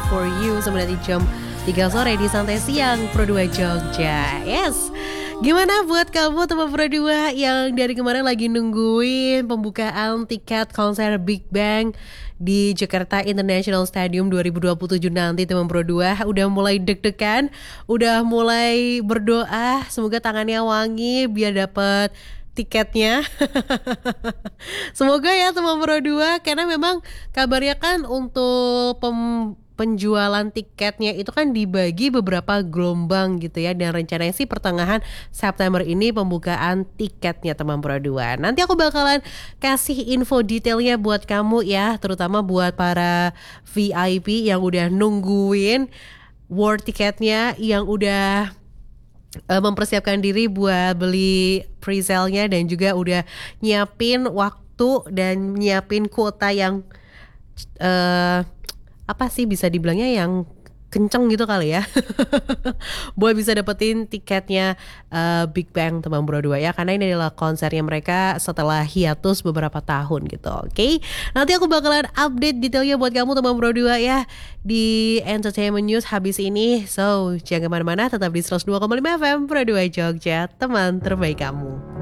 for you sampai nanti jam 3 sore di Santai Siang Pro 2 Jogja. Yes. Gimana buat kamu teman Pro 2 yang dari kemarin lagi nungguin pembukaan tiket konser Big Bang di Jakarta International Stadium 2027 nanti teman Pro 2? Udah mulai deg-degan, udah mulai berdoa semoga tangannya wangi biar dapet tiketnya. Semoga ya teman Pro 2, karena memang kabarnya kan untuk penjualan tiketnya itu kan dibagi beberapa gelombang gitu ya, dan rencananya sih pertengahan September ini pembukaan tiketnya teman Pro 2. Nanti aku bakalan kasih info detailnya buat kamu ya, terutama buat para VIP yang udah nungguin war tiketnya, yang udah mempersiapkan diri buat beli pre-sale-nya, dan juga udah nyiapin waktu dan nyiapin kuota yang apa sih bisa dibilangnya yang kenceng gitu kali ya. Buat bisa dapetin tiketnya Big Bang teman Pro 2 ya, karena ini adalah konsernya mereka setelah hiatus beberapa tahun gitu. Oke, nanti aku bakalan update detailnya buat kamu teman Pro 2 ya di Entertainment News habis ini. So jangan kemana-mana, tetap di 102,5 FM Pro 2 Jogja, teman terbaik kamu.